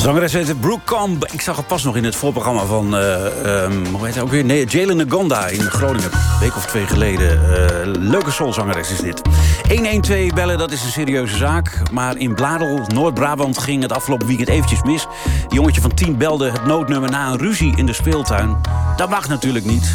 Zangeres heet Brooke Combe. Ik zag het pas nog in het voorprogramma van hoe heet hij ook weer? Nee, Jalen Ngonda in Groningen. Een week of 2 geleden. Leuke soulzangeres is dit. 112 bellen, dat is een serieuze zaak. Maar in Bladel, Noord-Brabant, ging het afgelopen weekend eventjes mis. Een jongetje van 10 belde het noodnummer na een ruzie in de speeltuin. Dat mag natuurlijk niet.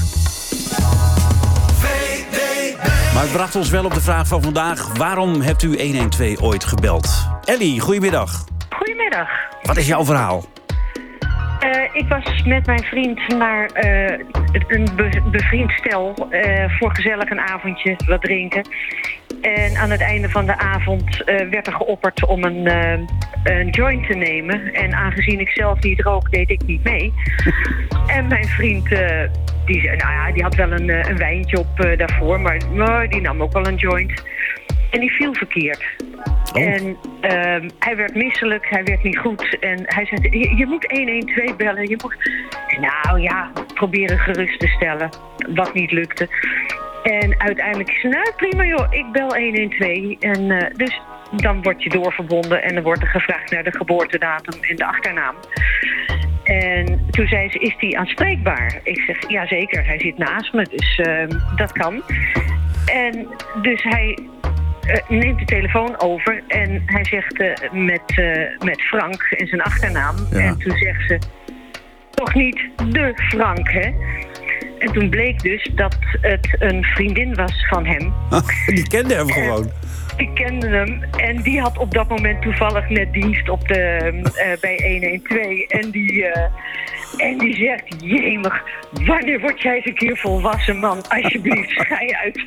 Maar het bracht ons wel op de vraag van vandaag. Waarom hebt u 112 ooit gebeld? Ellie, goedemiddag. Goedemiddag. Wat is jouw verhaal? Ik was met mijn vriend naar een bevriend stel voor gezellig een avondje wat drinken. En aan het einde van de avond werd er geopperd om een joint te nemen. En aangezien ik zelf niet rook, deed ik niet mee. En mijn vriend die had wel een wijntje op daarvoor, maar die nam ook wel een joint. En die viel verkeerd. Oh. En hij werd misselijk, hij werd niet goed. En hij zei, je moet 112 bellen. Je moet... Nou ja, proberen gerust te stellen. Wat niet lukte. En uiteindelijk zei hij, nou prima joh, ik bel 112. En dus dan word je doorverbonden en dan wordt er gevraagd naar de geboortedatum en de achternaam. En toen zei ze, is die aanspreekbaar? Ik zeg, ja zeker, hij zit naast me, dus dat kan. En dus hij neemt de telefoon over en hij zegt met Frank en zijn achternaam. Ja. En toen zegt ze, toch niet de Frank, hè? En toen bleek dus dat het een vriendin was van hem. Die kende hem gewoon. Die kende hem en die had op dat moment toevallig net dienst op bij 112. En die zegt, jemig, wanneer word jij eens een keer volwassen, man? Alsjeblieft, schei uit.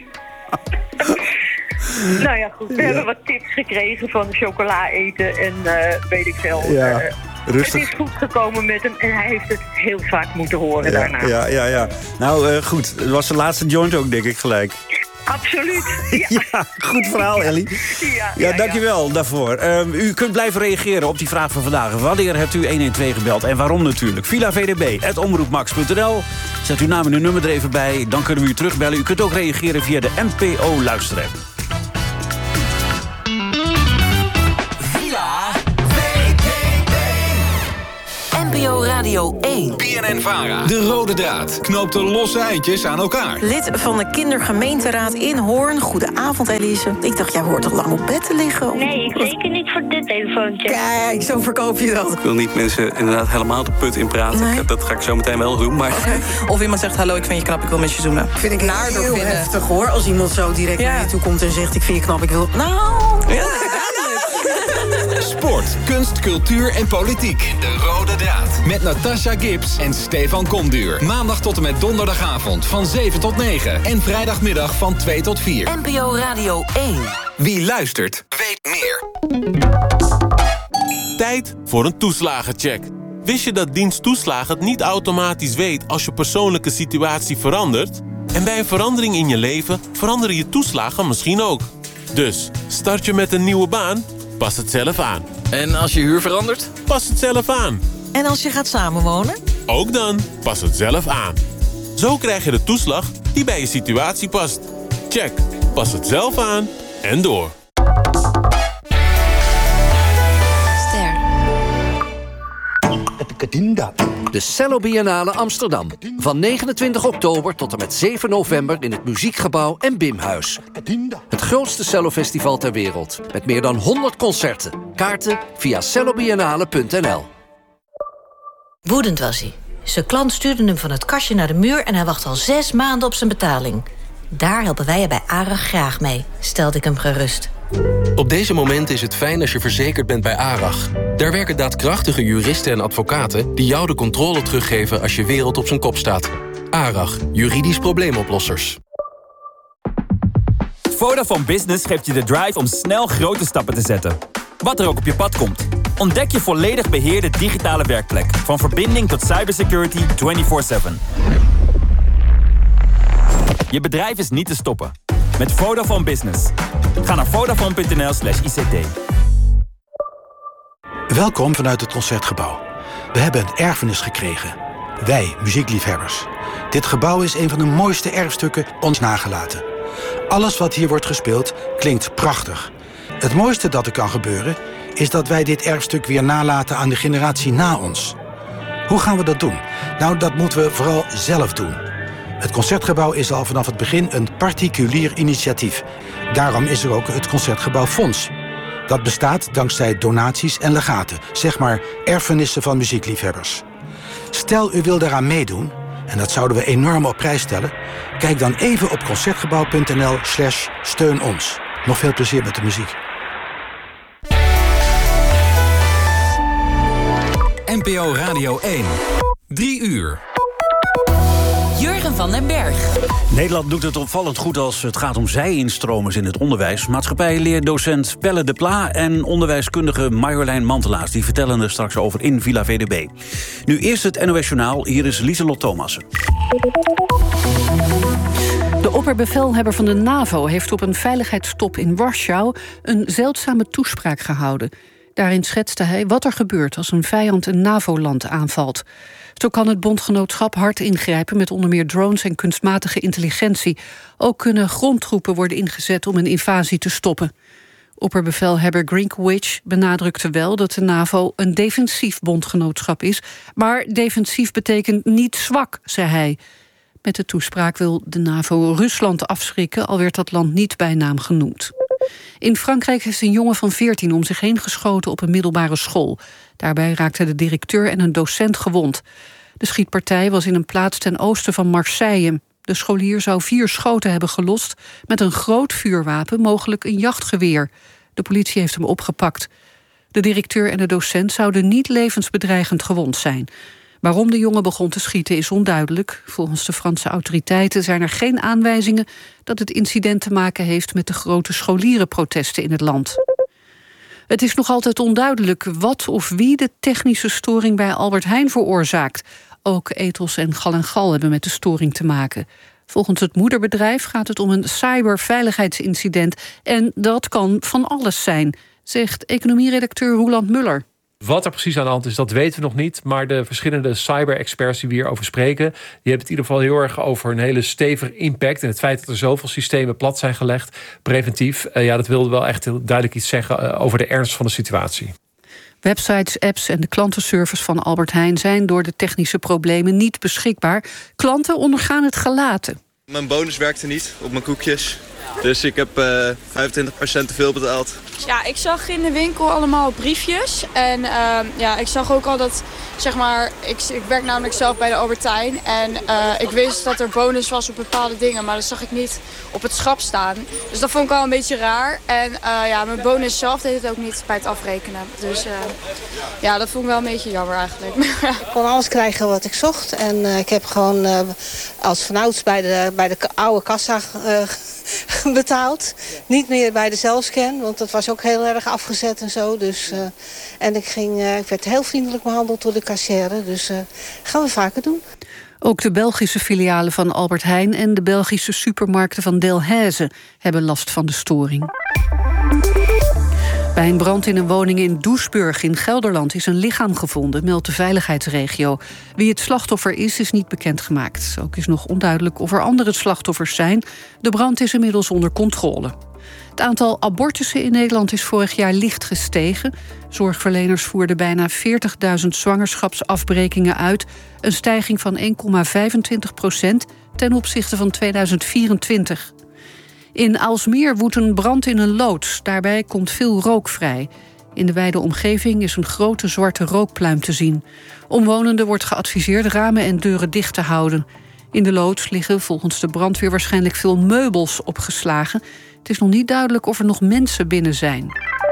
Nou ja, goed. We hebben wat tips gekregen van chocola eten en weet ik veel. Ja, rustig. Het is goed gekomen met hem en hij heeft het heel vaak moeten horen daarna. Ja. Nou, goed. Het was de laatste joint ook, denk ik, gelijk. Absoluut. Ja, goed verhaal, Ellie. Ja, dankjewel daarvoor. U kunt blijven reageren op die vraag van vandaag. Wanneer hebt u 112 gebeld en waarom natuurlijk? VilaVDB@omroepmax.nl. Zet uw naam en uw nummer er even bij. Dan kunnen we u terugbellen. U kunt ook reageren via de NPO-luisterapp. NPO Radio 1. BNN-VARA. De rode draad knoopt de losse eindjes aan elkaar. Lid van de kindergemeenteraad in Hoorn. Goedenavond, Elise. Ik dacht, jij hoort toch lang op bed te liggen? Nee, ik zeker niet voor dit telefoontje. Kijk, zo verkoop je dat. Ik wil niet mensen inderdaad helemaal de put in praten. Nee. Dat ga ik zo meteen wel doen. Maar... Okay. Of iemand zegt, hallo, ik vind je knap, ik wil met je zoenen. Vind ik heel heftig, hoor. Als iemand zo direct naar je toe komt en zegt, ik vind je knap, ik wil... Nou... Ja. Sport, kunst, cultuur en politiek. De rode draad. Met Natasha Gibbs en Stefan Komduur. Maandag tot en met donderdagavond van 7 tot 9. En vrijdagmiddag van 2 tot 4. NPO Radio 1. Wie luistert, weet meer. Tijd voor een toeslagencheck. Wist je dat dienst toeslagen het niet automatisch weet als je persoonlijke situatie verandert? En bij een verandering in je leven veranderen je toeslagen misschien ook. Dus, start je met een nieuwe baan? Pas het zelf aan. En als je huur verandert? Pas het zelf aan. En als je gaat samenwonen? Ook dan, pas het zelf aan. Zo krijg je de toeslag die bij je situatie past. Check, pas het zelf aan en door. Ster. De Cello Biennale Amsterdam. Van 29 oktober tot en met 7 november in het Muziekgebouw en Bimhuis. Het grootste cellofestival ter wereld. Met meer dan 100 concerten. Kaarten via cellobiennale.nl. Woedend was hij. Zijn klant stuurde hem van het kastje naar de muur en hij wacht al 6 maanden op zijn betaling. Daar helpen wij je bij ARAG graag mee, stelde ik hem gerust. Op deze momenten is het fijn als je verzekerd bent bij ARAG. Daar werken daadkrachtige juristen en advocaten die jou de controle teruggeven als je wereld op zijn kop staat. ARAG, juridisch probleemoplossers. Vodafone Business geeft je de drive om snel grote stappen te zetten. Wat er ook op je pad komt. Ontdek je volledig beheerde digitale werkplek. Van verbinding tot cybersecurity 24/7. Je bedrijf is niet te stoppen. Met Vodafone Business. Ga naar vodafone.nl/ICT. Welkom vanuit het Concertgebouw. We hebben een erfenis gekregen. Wij, muziekliefhebbers. Dit gebouw is een van de mooiste erfstukken ons nagelaten. Alles wat hier wordt gespeeld klinkt prachtig. Het mooiste dat er kan gebeuren is dat wij dit erfstuk weer nalaten aan de generatie na ons. Hoe gaan we dat doen? Nou, dat moeten we vooral zelf doen. Het Concertgebouw is al vanaf het begin een particulier initiatief. Daarom is er ook het Concertgebouwfonds. Dat bestaat dankzij donaties en legaten, zeg maar erfenissen van muziekliefhebbers. Stel u wil daaraan meedoen, en dat zouden we enorm op prijs stellen, kijk dan even op concertgebouw.nl/steun ons. Nog veel plezier met de muziek. NPO Radio 1. 3 uur. Jurgen van den Berg. Nederland doet het opvallend goed als het gaat om zij-instromers in het onderwijs. Maatschappijleerdocent Pelle de Pla en onderwijskundige Marjolein Mantelaars. Die vertellen er straks over in Villa VDB. Nu eerst het NOS Journaal. Hier is Lieselot Thomassen. De opperbevelhebber van de NAVO heeft op een veiligheidstop in Warschau een zeldzame toespraak gehouden. Daarin schetste hij wat er gebeurt als een vijand een NAVO-land aanvalt. Zo kan het bondgenootschap hard ingrijpen met onder meer drones en kunstmatige intelligentie. Ook kunnen grondtroepen worden ingezet om een invasie te stoppen. Opperbevelhebber Greenwich benadrukte wel dat de NAVO een defensief bondgenootschap is. Maar defensief betekent niet zwak, zei hij. Met de toespraak wil de NAVO Rusland afschrikken, al werd dat land niet bij naam genoemd. In Frankrijk is een jongen van 14 om zich heen geschoten op een middelbare school. Daarbij raakten de directeur en een docent gewond. De schietpartij was in een plaats ten oosten van Marseille. De scholier zou 4 schoten hebben gelost met een groot vuurwapen, mogelijk een jachtgeweer. De politie heeft hem opgepakt. De directeur en de docent zouden niet levensbedreigend gewond zijn. Waarom de jongen begon te schieten is onduidelijk. Volgens de Franse autoriteiten zijn er geen aanwijzingen dat het incident te maken heeft met de grote scholierenprotesten in het land. Het is nog altijd onduidelijk wat of wie de technische storing bij Albert Heijn veroorzaakt. Ook Ethos en Gal hebben met de storing te maken. Volgens het moederbedrijf gaat het om een cyberveiligheidsincident. En dat kan van alles zijn, zegt economieredacteur Roeland Muller. Wat er precies aan de hand is, dat weten we nog niet. Maar de verschillende cyber-experts die we hierover spreken, die hebben het in ieder geval heel erg over een hele stevige impact. En het feit dat er zoveel systemen plat zijn gelegd, preventief, dat wilde wel echt heel duidelijk iets zeggen over de ernst van de situatie. Websites, apps en de klantenservice van Albert Heijn zijn door de technische problemen niet beschikbaar. Klanten ondergaan het gelaten. Mijn bonus werkte niet op mijn koekjes. Dus ik heb 25% te veel betaald. Ja, ik zag in de winkel allemaal briefjes. En ik zag ook al dat, zeg maar, ik werk namelijk zelf bij de Albert Heijn. En ik wist dat er bonus was op bepaalde dingen, maar dat zag ik niet op het schap staan. Dus dat vond ik al een beetje raar. En mijn bonus zelf deed het ook niet bij het afrekenen. Dus dat vond ik wel een beetje jammer eigenlijk. Ik kon alles krijgen wat ik zocht. En ik heb gewoon als vanouds bij de oude kassa betaald. Niet meer bij de zelfscan, want dat was ook heel erg afgezet en zo. Dus, en ik werd heel vriendelijk behandeld door de kassière. Dus gaan we vaker doen. Ook de Belgische filialen van Albert Heijn en de Belgische supermarkten van Delhaize hebben last van de storing. Bij een brand in een woning in Doesburg in Gelderland is een lichaam gevonden, meldt de veiligheidsregio. Wie het slachtoffer is niet bekendgemaakt. Ook is nog onduidelijk of er andere slachtoffers zijn. De brand is inmiddels onder controle. Het aantal abortussen in Nederland is vorig jaar licht gestegen. Zorgverleners voerden bijna 40.000 zwangerschapsafbrekingen uit. Een stijging van 1,25% ten opzichte van 2024. In Aalsmeer woedt een brand in een loods. Daarbij komt veel rook vrij. In de wijde omgeving is een grote zwarte rookpluim te zien. Omwonenden wordt geadviseerd ramen en deuren dicht te houden. In de loods liggen volgens de brandweer waarschijnlijk veel meubels opgeslagen. Het is nog niet duidelijk of er nog mensen binnen zijn.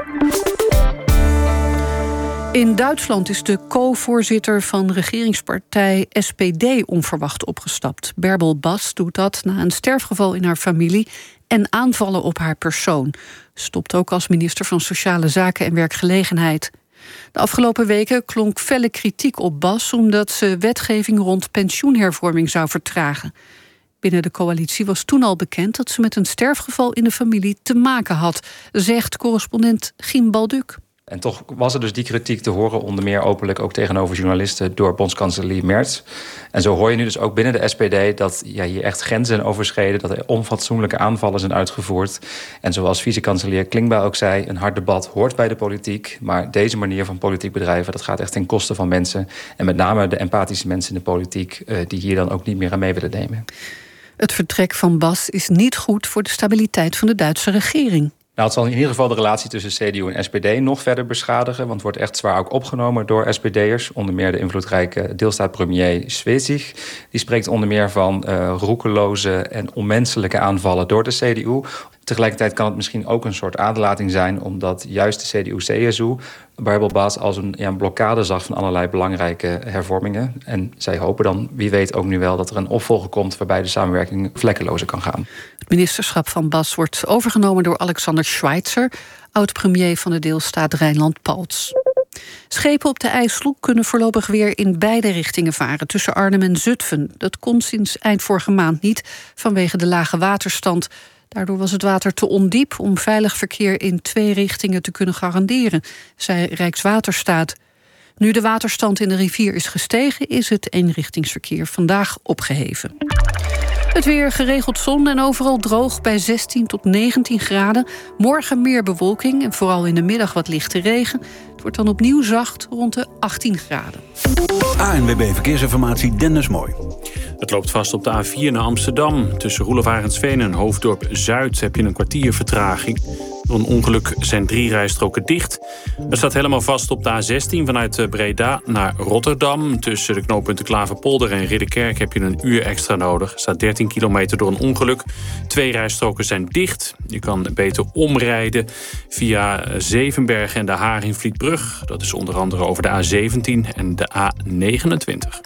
In Duitsland is de co-voorzitter van regeringspartij SPD onverwacht opgestapt. Bärbel Bas doet dat na een sterfgeval in haar familie en aanvallen op haar persoon. Ze stopt ook als minister van Sociale Zaken en Werkgelegenheid. De afgelopen weken klonk felle kritiek op Bas omdat ze wetgeving rond pensioenhervorming zou vertragen. Binnen de coalitie was toen al bekend dat ze met een sterfgeval in de familie te maken had, zegt correspondent Giem Balduc. En toch was er dus die kritiek te horen, onder meer openlijk ook tegenover journalisten door bondskanselier Merz. En zo hoor je nu dus ook binnen de SPD dat hier echt grenzen zijn overschreden, dat er onfatsoenlijke aanvallen zijn uitgevoerd. En zoals vicekanselier Klingbeil ook zei, een hard debat hoort bij de politiek, maar deze manier van politiek bedrijven, dat gaat echt ten koste van mensen. En met name de empathische mensen in de politiek, die hier dan ook niet meer aan mee willen nemen. Het vertrek van Bas is niet goed voor de stabiliteit van de Duitse regering. Nou, het zal in ieder geval de relatie tussen CDU en SPD nog verder beschadigen, want het wordt echt zwaar ook opgenomen door SPD'ers. Onder meer de invloedrijke deelstaatpremier Schwesig. Die spreekt onder meer van roekeloze en onmenselijke aanvallen door de CDU. Tegelijkertijd kan het misschien ook een soort aderlating zijn, omdat juist de CDU-CSU Barbel Bas als een blokkade zag van allerlei belangrijke hervormingen. En zij hopen dan, wie weet ook nu wel, dat er een opvolger komt waarbij de samenwerking vlekkelozer kan gaan. Het ministerschap van Bas wordt overgenomen door Alexander Schweitzer, oud-premier van de deelstaat Rijnland-Palts. Schepen op de IJssel kunnen voorlopig weer in beide richtingen varen, tussen Arnhem en Zutphen. Dat kon sinds eind vorige maand niet, vanwege de lage waterstand. Daardoor was het water te ondiep om veilig verkeer in 2 richtingen te kunnen garanderen, zei Rijkswaterstaat. Nu de waterstand in de rivier is gestegen, is het eenrichtingsverkeer vandaag opgeheven. Het weer, geregeld zon en overal droog bij 16 tot 19 graden. Morgen meer bewolking en vooral in de middag wat lichte regen. Het wordt dan opnieuw zacht rond de 18 graden. ANWB Verkeersinformatie, Dennis Mooi. Het loopt vast op de A4 naar Amsterdam. Tussen Roelof Arendsveen en Hoofddorp Zuid heb je een kwartier vertraging. Door een ongeluk zijn 3 rijstroken dicht. Er staat helemaal vast op de A16 vanuit Breda naar Rotterdam. Tussen de knooppunten Klaverpolder en Ridderkerk heb je een uur extra nodig. Er staat 13 kilometer door een ongeluk. 2 rijstroken zijn dicht. Je kan beter omrijden via Zevenbergen en de Haringvlietbrug. Dat is onder andere over de A17 en de A29.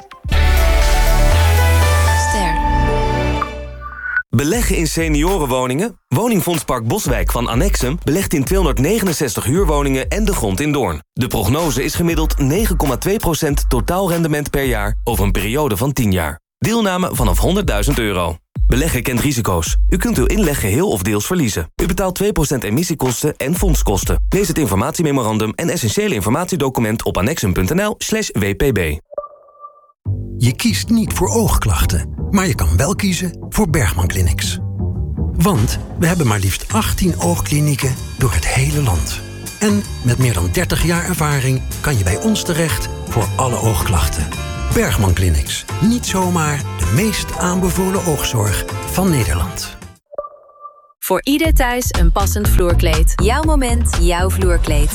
Beleggen in seniorenwoningen? Woningfondspark Boswijk van Annexum belegt in 269 huurwoningen en de grond in Doorn. De prognose is gemiddeld 9,2% totaalrendement per jaar over een periode van 10 jaar. Deelname vanaf €100.000. Beleggen kent risico's. U kunt uw inleg geheel of deels verliezen. U betaalt 2% emissiekosten en fondskosten. Lees het informatiememorandum en essentiële informatiedocument op annexum.nl/wpb. Je kiest niet voor oogklachten, maar je kan wel kiezen voor Bergman Clinics. Want we hebben maar liefst 18 oogklinieken door het hele land. En met meer dan 30 jaar ervaring kan je bij ons terecht voor alle oogklachten. Bergman Clinics. Niet zomaar de meest aanbevolen oogzorg van Nederland. Voor ieder thuis een passend vloerkleed. Jouw moment, jouw vloerkleed.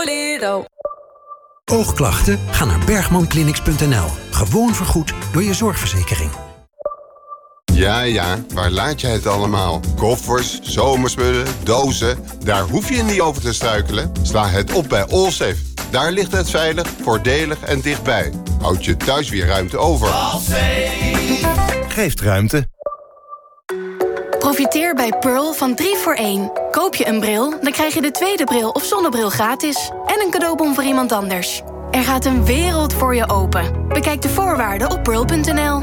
Oogklachten? Ga naar bergmanclinics.nl. Gewoon vergoed door je zorgverzekering. Ja, waar laat je het allemaal? Koffers, zomerspullen, dozen. Daar hoef je niet over te struikelen. Sla het op bij Allsafe. Daar ligt het veilig, voordelig en dichtbij. Houd je thuis weer ruimte over. Allsafe geeft ruimte. Profiteer bij Pearl van 3 voor 1. Koop je een bril, dan krijg je de tweede bril of zonnebril gratis. En een cadeaubon voor iemand anders. Er gaat een wereld voor je open. Bekijk de voorwaarden op pearl.nl.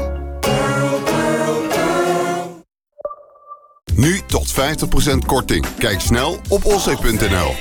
Nu tot 50% korting. Kijk snel op allsafe.nl.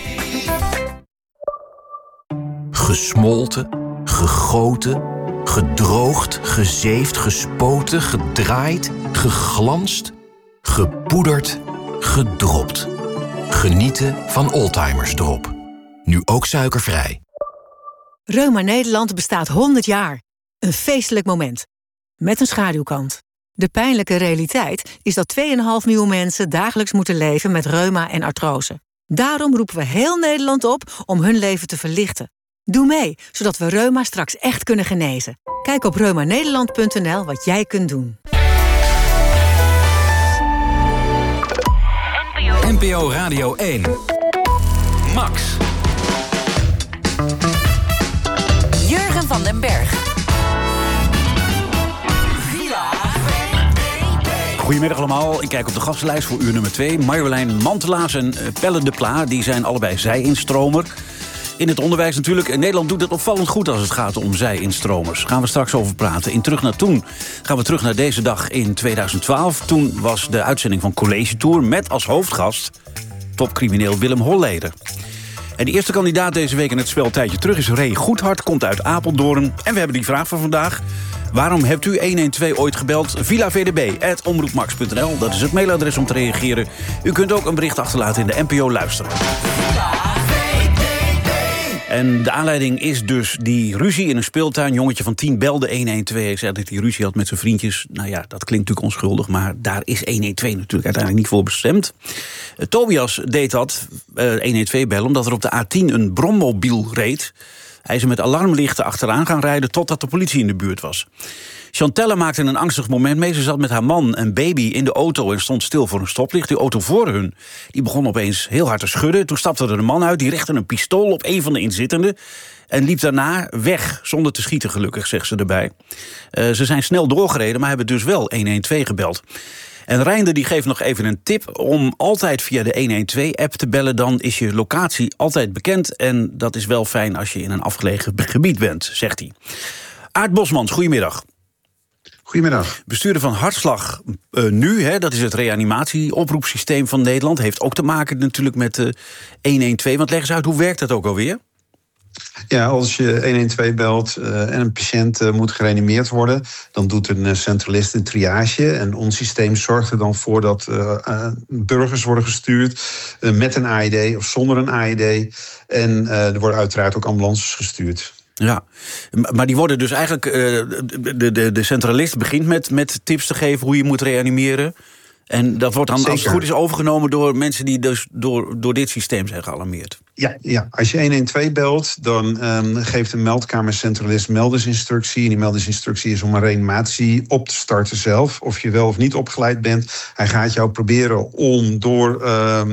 Gesmolten, gegoten, gedroogd, gezeefd, gespoten, gedraaid, geglanst, gepoederd, gedropt. Genieten van Oldtimers Drop. Nu ook suikervrij. Reuma Nederland bestaat 100 jaar. Een feestelijk moment. Met een schaduwkant. De pijnlijke realiteit is dat 2,5 miljoen mensen dagelijks moeten leven met reuma en artrose. Daarom roepen we heel Nederland op om hun leven te verlichten. Doe mee, zodat we reuma straks echt kunnen genezen. Kijk op reumanederland.nl wat jij kunt doen. NPO Radio 1. Max. Jurgen van den Berg. Goedemiddag allemaal. Ik kijk op de gastenlijst voor uur nummer 2. Marjolein Mantelaars en Pelle de Pla. Die zijn allebei zij-instromer. In het onderwijs natuurlijk. Nederland doet het opvallend goed als het gaat om zij-instromers. Gaan we straks over praten. In Terug naar Toen gaan we terug naar deze dag in 2012. Toen was de uitzending van College Tour met als hoofdgast topcrimineel Willem Holleder. En de eerste kandidaat deze week in het spel Tijdje Terug is Ray Goedhart, komt uit Apeldoorn. En we hebben die vraag van vandaag. Waarom hebt u 112 ooit gebeld? villavdb@omroepmax.nl. Dat is het mailadres om te reageren. U kunt ook een bericht achterlaten in de NPO Luisteren. En de aanleiding is dus die ruzie in een speeltuin. Jongetje van 10 belde 112. Hij zei dat hij ruzie had met zijn vriendjes. Nou ja, dat klinkt natuurlijk onschuldig, maar daar is 112 natuurlijk uiteindelijk niet voor bestemd. Tobias deed dat, 112 bellen, omdat er op de A10 een brommobiel reed. Hij is er met alarmlichten achteraan gaan rijden totdat de politie in de buurt was. Chantelle maakte een angstig moment mee. Ze zat met haar man en baby in de auto en stond stil voor een stoplicht. Die auto voor hun die begon opeens heel hard te schudden. Toen stapte er een man uit, die richtte een pistool op een van de inzittenden en liep daarna weg, zonder te schieten gelukkig, zegt ze erbij. Ze zijn snel doorgereden, maar hebben dus wel 112 gebeld. En Reinder die geeft nog even een tip om altijd via de 112-app te bellen. Dan is je locatie altijd bekend. En dat is wel fijn als je in een afgelegen gebied bent, zegt hij. Aart Bosmans, goedemiddag. Goedemiddag. Bestuurder van Hartslag Nu, hè, dat is het reanimatie-oproepsysteem van Nederland. Heeft ook te maken natuurlijk met 112. Want leg eens uit, hoe werkt dat ook alweer? Ja, als je 112 belt en een patiënt moet gereanimeerd worden, dan doet een centralist een triage. En ons systeem zorgt er dan voor dat burgers worden gestuurd met een AED of zonder een AED. En er worden uiteraard ook ambulances gestuurd. Ja, maar die worden dus eigenlijk... de centralist begint met tips te geven hoe je moet reanimeren. En dat wordt dan, Zeker. Als het goed is, overgenomen door mensen die dus door dit systeem zijn gealarmeerd. Ja, als je 112 belt, dan geeft een meldkamercentralist meldersinstructie. En die meldersinstructie is om een reanimatie op te starten zelf. Of je wel of niet opgeleid bent. Hij gaat jou proberen om door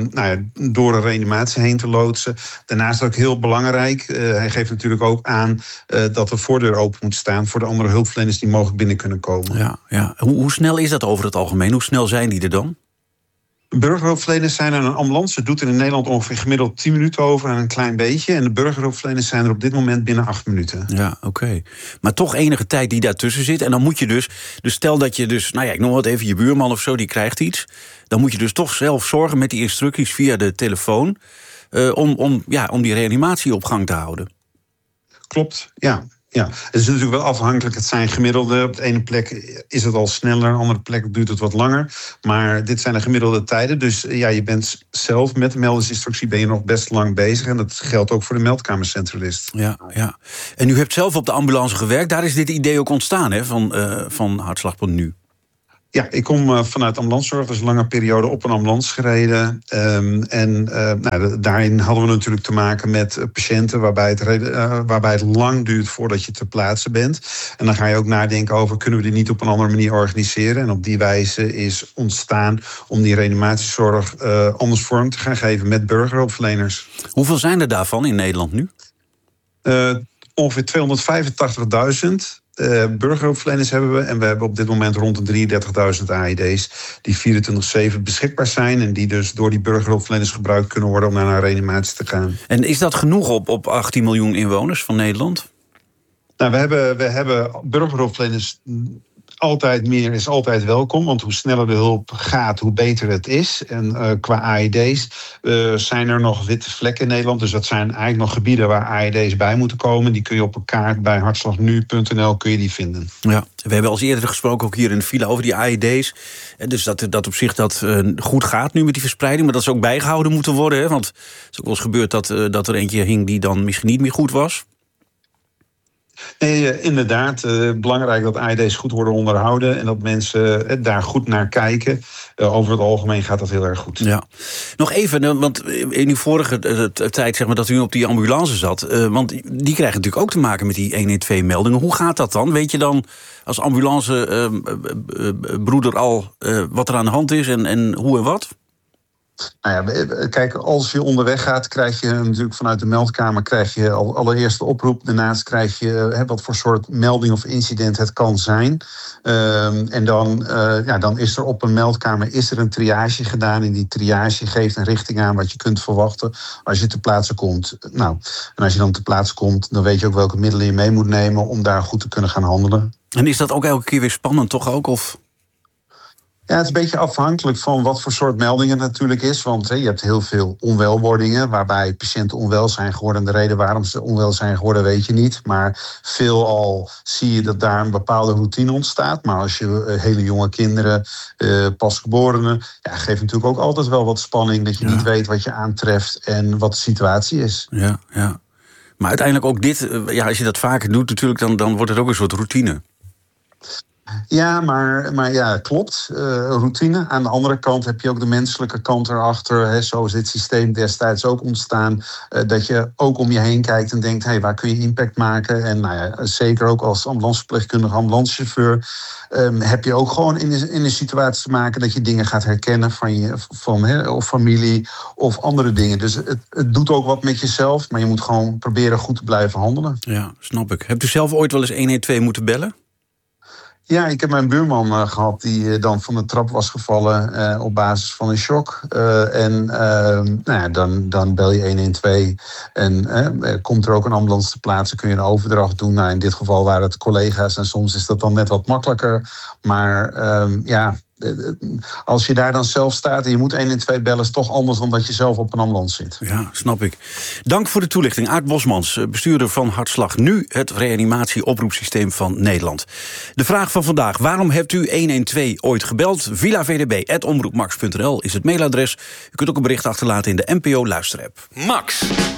een reanimatie heen te loodsen. Daarnaast ook heel belangrijk. Hij geeft natuurlijk ook aan dat de voordeur open moet staan voor de andere hulpverleners die mogelijk binnen kunnen komen. Ja. Hoe snel is dat over het algemeen? Hoe snel zijn die er dan? Burgerhulpverleners zijn er een ambulance. Doet er in Nederland ongeveer gemiddeld 10 minuten over en een klein beetje. En de burgerhulpverleners zijn er op dit moment binnen 8 minuten. Ja, oké. Maar toch enige tijd die daartussen zit. En dan moet je dus stel dat je dus, ik noem wat even, je buurman of zo, die krijgt iets. Dan moet je dus toch zelf zorgen met die instructies via de telefoon om die reanimatie op gang te houden. Klopt, ja. Ja, het is natuurlijk wel afhankelijk. Het zijn gemiddelde. Op de ene plek is het al sneller, op de andere plek duurt het wat langer. Maar dit zijn de gemiddelde tijden. Dus je bent zelf met de meldersinstructie ben je nog best lang bezig. En dat geldt ook voor de meldkamercentralist. Ja. En u hebt zelf op de ambulance gewerkt. Daar is dit idee ook ontstaan, hè, van Hartslag.nu. Ja, ik kom vanuit ambulancezorg, dus een lange periode op een ambulance gereden. Daarin hadden we natuurlijk te maken met patiënten waarbij het lang duurt voordat je ter plaatse bent. En dan ga je ook nadenken over, kunnen we dit niet op een andere manier organiseren? En op die wijze is ontstaan om die reanimatiezorg anders vorm te gaan geven met burgerhulpverleners. Hoeveel zijn er daarvan in Nederland nu? Ongeveer 285.000. Burgerhulpverleners hebben we. En we hebben op dit moment rond de 33.000 AED's die 24/7 beschikbaar zijn. En die dus door die burgerhulpverleners gebruikt kunnen worden om naar een reanimatie te gaan. En is dat genoeg op 18 miljoen inwoners van Nederland? Nou, we hebben burgerhulpverleners. Altijd meer is altijd welkom, want hoe sneller de hulp gaat, hoe beter het is. En qua AED's zijn er nog witte vlekken in Nederland. Dus dat zijn eigenlijk nog gebieden waar AED's bij moeten komen. Die kun je op een kaart bij hartslagnu.nl kun je die vinden. Ja, we hebben al eens eerder gesproken, ook hier in de villa, over die AED's. Dus dat op zich goed gaat nu met die verspreiding. Maar dat ze ook bijgehouden moeten worden. Hè? Want het is ook wel eens gebeurd dat er eentje hing die dan misschien niet meer goed was. Nee, inderdaad. Belangrijk dat AED's goed worden onderhouden en dat mensen daar goed naar kijken. Over het algemeen gaat dat heel erg goed. Ja. Nog even, want in uw vorige tijd zeg maar dat u op die ambulance zat. Want die krijgen natuurlijk ook te maken met die 112-meldingen. Hoe gaat dat dan? Weet je dan als ambulancebroeder al wat er aan de hand is en hoe en wat? Nou ja, kijk, als je onderweg gaat, krijg je natuurlijk vanuit de meldkamer allereerst de oproep. Daarnaast krijg je wat voor soort melding of incident het kan zijn. En dan is er op een meldkamer een triage gedaan. En die triage geeft een richting aan wat je kunt verwachten als je ter plaatse komt. Nou, en als je dan ter plaatse komt, dan weet je ook welke middelen je mee moet nemen om daar goed te kunnen gaan handelen. En is dat ook elke keer weer spannend, toch ook? Of? Ja, het is een beetje afhankelijk van wat voor soort meldingen het natuurlijk is. Want je hebt heel veel onwelwordingen waarbij patiënten onwel zijn geworden. En de reden waarom ze onwel zijn geworden weet je niet. Maar veelal zie je dat daar een bepaalde routine ontstaat. Maar als je hele jonge kinderen, pasgeborenen... geeft natuurlijk ook altijd wel wat spanning dat je niet weet wat je aantreft en wat de situatie is. Ja. Maar uiteindelijk ook dit, als je dat vaker doet natuurlijk, dan wordt het ook een soort routine. Ja, maar ja, klopt. Routine. Aan de andere kant heb je ook de menselijke kant erachter. Zo is dit systeem destijds ook ontstaan. Dat je ook om je heen kijkt en denkt, waar kun je impact maken? En zeker ook als ambulanceverpleegkundige, ambulancechauffeur, heb je ook gewoon in een situatie te maken dat je dingen gaat herkennen of familie of andere dingen. Dus het doet ook wat met jezelf, maar je moet gewoon proberen goed te blijven handelen. Ja, snap ik. Hebt u zelf ooit wel eens 112 moeten bellen? Ja, ik heb mijn buurman gehad die dan van de trap was gevallen op basis van een shock. Dan bel je 112 en komt er ook een ambulance te plaatsen, kun je een overdracht doen. In dit geval waren het collega's en soms is dat dan net wat makkelijker. Maar als je daar dan zelf staat en je moet 112 bellen, is toch anders dan dat je zelf op een ambulance zit. Ja, snap ik. Dank voor de toelichting. Aart Bosmans, bestuurder van Hartslag Nu, het reanimatie-oproepsysteem van Nederland. De vraag van vandaag: waarom hebt u 112 ooit gebeld? villavdb@omroepmax.nl is het mailadres. U kunt ook een bericht achterlaten in de NPO Luisterapp. Max.